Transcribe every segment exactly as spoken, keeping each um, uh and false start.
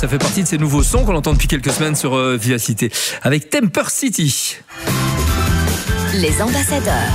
Ça fait partie de ces nouveaux sons qu'on entend depuis quelques semaines sur euh, Vivacité. Avec Temper City. Les ambassadeurs.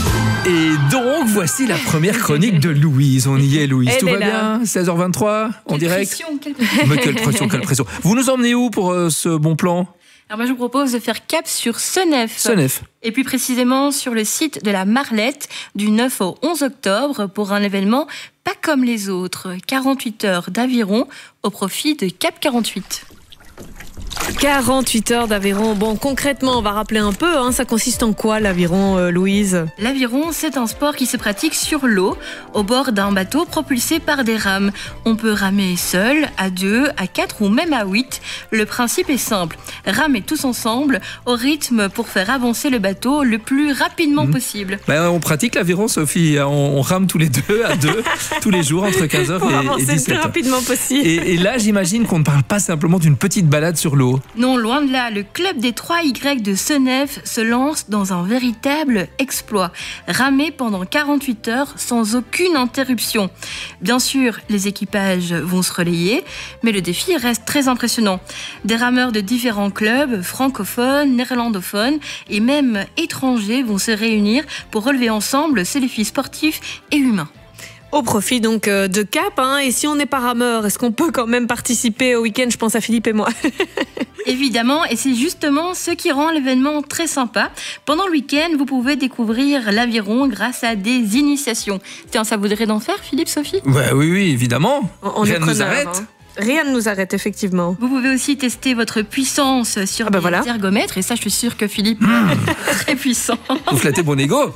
Et donc, voici la première chronique de Louise. On y est, Louise. Elle Tout est va là. bien seize heures vingt-trois, en Quelle direct pression, quelle pression. Mais quelle pression, quelle pression. Vous nous emmenez où pour euh, ce bon plan? Alors moi je vous propose de faire cap sur Senef. Senef. Et plus précisément sur le site de la Marlette du neuf au onze octobre pour un événement pas comme les autres. quarante-huit heures d'aviron au profit de Cap quarante-huit. quarante-huit heures d'aviron. Bon, concrètement, on va rappeler un peu, hein, ça consiste en quoi l'aviron, euh, Louise? L'aviron, c'est un sport qui se pratique sur l'eau, au bord d'un bateau propulsé par des rames. On peut ramer seul, à deux, à quatre ou même à huit. Le principe est simple, ramer tous ensemble au rythme pour faire avancer le bateau le plus rapidement Mmh. possible. Ben, on pratique l'aviron, Sophie. On, on rame tous les deux, à deux, tous les jours, entre quinze heures Pour et, et avancer le plus dix-sept heures. rapidement possible. Et, et là, j'imagine qu'on ne parle pas simplement d'une petite balade sur l'eau. Non, loin de là, le club des trois Y de Senef se lance dans un véritable exploit. Ramer pendant quarante-huit heures sans aucune interruption. Bien sûr, les équipages vont se relayer, mais le défi reste très impressionnant. Des rameurs de différents clubs, francophones, néerlandophones et même étrangers vont se réunir pour relever ensemble ces défis sportifs et humains. Au profit donc euh, de Cap, hein, et si on n'est pas rameur, est-ce qu'on peut quand même participer au week-end? Je pense à Philippe et moi. Évidemment, et c'est justement ce qui rend l'événement très sympa. Pendant le week-end, vous pouvez découvrir l'aviron grâce à des initiations. Tiens, ça voudrait d'en faire, Philippe, Sophie? Ouais, oui, oui, évidemment. On Rien est ne nous preneurs, arrête. hein. Rien ne nous arrête, effectivement. Vous pouvez aussi tester votre puissance sur Ah bah des voilà. ergomètres, et ça, je suis sûre que Philippe est très puissant. Vous flattez mon ego.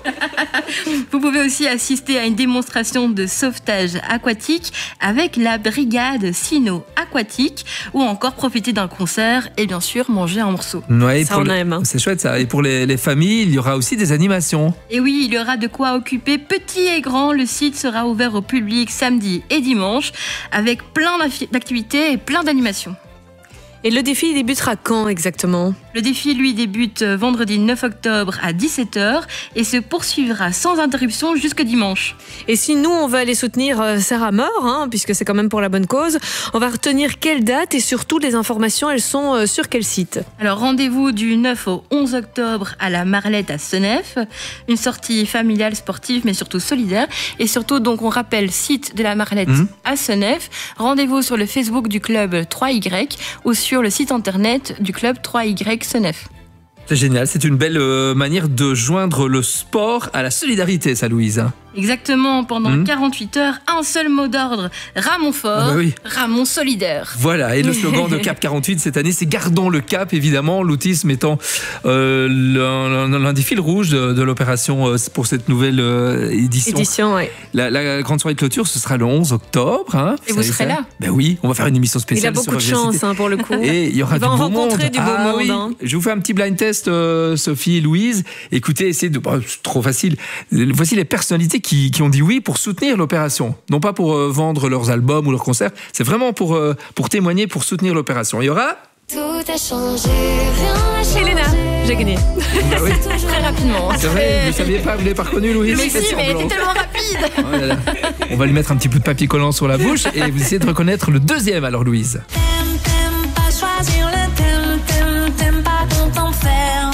Vous pouvez aussi assister à une démonstration de sauvetage aquatique avec la brigade Sino Aquatique, ou encore profiter d'un concert et bien sûr manger un morceau. Ouais, et Ça, pour on le- aime, hein. C'est chouette ça. Et pour les, les familles, il y aura aussi des animations. Et oui, il y aura de quoi occuper petit et grand. Le site sera ouvert au public samedi et dimanche avec plein d'affi- d'activités et plein d'animations. Et le défi il débutera quand exactement? Le défi, lui, débute vendredi neuf octobre à dix-sept heures et se poursuivra sans interruption jusque dimanche. Et si nous, on veut aller soutenir euh, ces rameurs, hein, puisque c'est quand même pour la bonne cause, on va retenir quelle date et surtout les informations, elles sont euh, sur quel site? Alors, rendez-vous du neuf au onze octobre à la Marlette à Senef. Une sortie familiale, sportive, mais surtout solidaire. Et surtout, donc, on rappelle, site de la Marlette Mhm. à Senef. Rendez-vous sur le Facebook du club trois Y ou sur le site internet du club trois Y Senef. C'est génial. C'est une belle euh, manière de joindre le sport à la solidarité, ça, Louise. Exactement, pendant Mhm. quarante-huit heures, un seul mot d'ordre. Ramons fort, Ah bah oui. ramons solidaire. Voilà, et le slogan de Cap quarante-huit cette année, c'est gardons le cap, évidemment, l'autisme étant euh, l'un, l'un des fils rouges de, de l'opération euh, pour cette nouvelle euh, édition. Édition, ouais. La, la grande soirée de clôture, ce sera le onze octobre. Hein, Et vous savez serez ça? là? Ben oui, on va faire une émission Il spéciale. a beaucoup de sur chance, Vivacité. hein, pour le coup. Et il y aura Il va du en beau rencontrer monde. du beau Ah monde, oui. hein. Je vous fais un petit blind test, euh, Sophie et Louise. Écoutez, essayez de. Bon, c'est trop facile. Voici les personnalités qui, qui ont dit oui pour soutenir l'opération. Non pas pour euh, vendre leurs albums ou leurs concerts. C'est vraiment pour, euh, pour témoigner, pour soutenir l'opération. Il y aura. Tout a changé, rien n'a changé. Elena, j'ai gagné. Ah oui. Très rapidement. C'est vrai, vous ne saviez pas, vous ne l'avez pas reconnu, Louise? Mais Faites si, mais elle semblant. était tellement rapide. Oh là là. On va lui mettre un petit peu de papier collant sur la bouche et vous essayez de reconnaître le deuxième, alors, Louise. T'aimes, t'aimes pas choisir le thème, t'aimes, t'aimes pas qu'on t'enferme.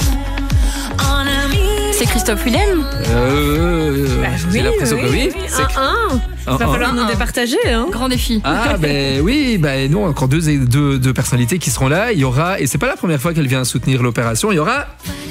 En ami. C'est Christophe Willem. Euh, j'ai l'impression que oui. C'est- Un, un. Un, Il va un. falloir nous Un, un. départager, hein. Grand défi. Ah ben oui, ben non, encore deux, deux, deux personnalités qui seront là. Il y aura, et c'est pas la première fois qu'elle vient soutenir l'opération, il y aura...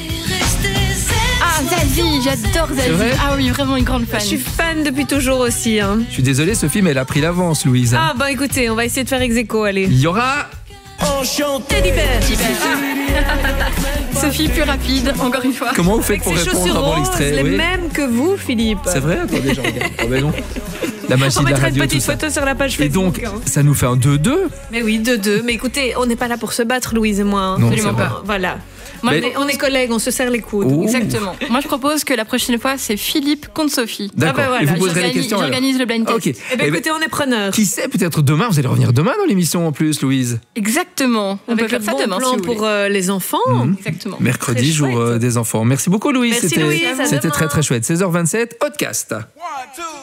Ah, Zazie, j'adore Zazie. vrai Ah oui, vraiment une grande fan. Je suis fan depuis toujours aussi, hein. Je suis désolé Sophie, mais elle a pris l'avance, Louise. Ah bah écoutez, on va essayer de faire ex-aequo, allez. Il y aura... Teddy Bear. Sophie, plus rapide, encore une fois. Comment vous faites Avec pour ses répondre chaussures avant roses, l'extrait? les Oui. mêmes que vous, Philippe. C'est vrai? Attendez, je regarde. Ah ben non. La magie On de la mettra une radio, tout petite ça. photo sur la page Et Facebook. donc, hein. ça nous fait un deux deux. Mais oui, deux deux. Mais écoutez, on n'est pas là pour se battre, Louise et moi. hein. Non, Absolument c'est pas. vrai. Voilà. Moi, Mais- je On est, on est collègues, on se serre les coudes. Oh. Exactement. Moi, je propose que la prochaine fois, c'est Philippe contre Sophie. D'accord. bah voilà, et vous poserez les J'organise- questions alors. J'organise le blind test. Ok. Eh bien, Eh ben, écoutez, on est preneurs. qui sait, peut-être demain, vous allez revenir demain dans l'émission en plus, Louise. Exactement. On Avec peut faire le ça bon demain, plan si vous pour voulez. euh, les enfants. Mhm. Exactement. Mercredi, Très jour chouette. euh, des enfants. Merci beaucoup, Louise. Merci, C'était Louise, à c'était demain. très très chouette. seize heures vingt-sept, podcast.